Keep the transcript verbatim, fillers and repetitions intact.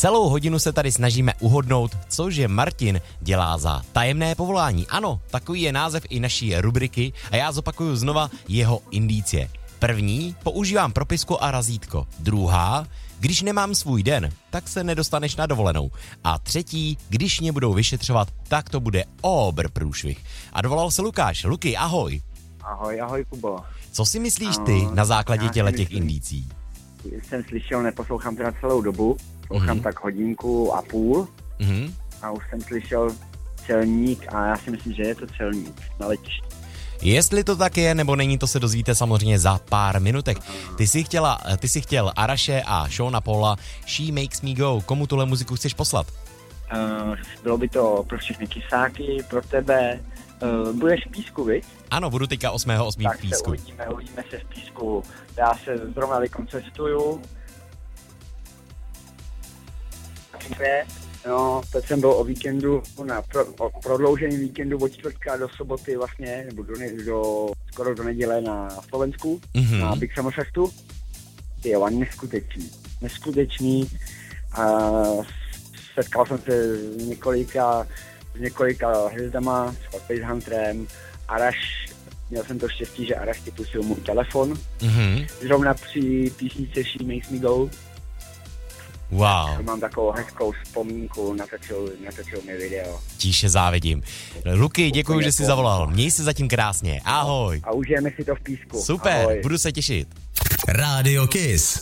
Celou hodinu se tady snažíme uhodnout, cože Martin dělá za tajemné povolání. Ano, takový je název i naší rubriky a já zopakuju znova jeho indicie. První, používám propisku a razítko. Druhá, když nemám svůj den, tak se nedostaneš na dovolenou. A třetí, když mě budou vyšetřovat, tak to bude obr průšvih. A dovolal se Lukáš. Luky, ahoj. Ahoj, ahoj, Kubo. Co si myslíš ty na základě těle těch indicí? Jsem slyšel, neposlouchám teda celou dobu, poslouchám mm-hmm. tak hodinku a půl mm-hmm. a už jsem slyšel celník a já si myslím, že je to celník na letišti. Jestli to tak je, nebo není, to se dozvíte samozřejmě za pár minutek. Ty jsi, chtěla, ty jsi chtěl Araše a Seana Paula, She Makes Me Go. Komu tuhle muziku chceš poslat? Uh, bylo by to pro všechny kysáky, pro tebe. Uh, budeš v Písku, viď? Ano, budu teďka osmého osmého v Písku. Tak se uvidíme, uvidíme se v Písku. Já se zrovna vykoncestuju. No, teď jsem byl o víkendu, na pro, o prodlouženém víkendu od čtvrtka do soboty vlastně, nebo do, do, skoro do neděle na Slovensku, mm-hmm. na Big Summer Festu. Jo, a neskutečný, neskutečný. A setkal jsem se s několika, s několika hvězdama, s Space Hunterem, Arash, měl jsem to štěstí, že Arash vypustil můj telefon, mm-hmm. zrovna při písnice She Makes Me Go. Wow. Mám takovou hezkou vzpomínku, natočil, natočil mi video. Tíše závidím. Luky, děkuji, že jsi zavolal. Měj se zatím krásně. Ahoj. A užijeme si to v Písku. Super, ahoj. Budu se těšit. Rádio Kiss.